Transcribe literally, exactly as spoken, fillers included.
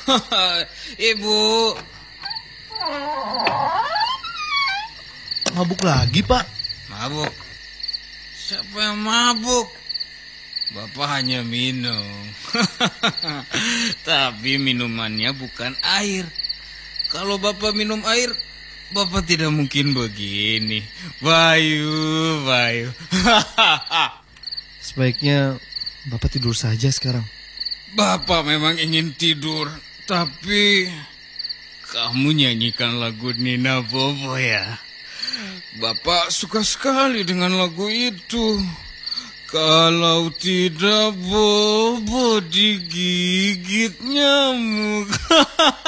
Ibu. Mabuk lagi, Pak? Mabuk? Siapa yang mabuk? Bapak hanya minum. Tapi minumannya bukan air. Kalau Bapak minum air, Bapak tidak mungkin begini. Bayu, Bayu. Sebaiknya Bapak tidur saja sekarang. Bapak memang ingin tidur, tapi kamu nyanyikan lagu Nina Bobo ya. Bapak suka sekali dengan lagu itu. Kalau tidak Bobo digigit nyamuk.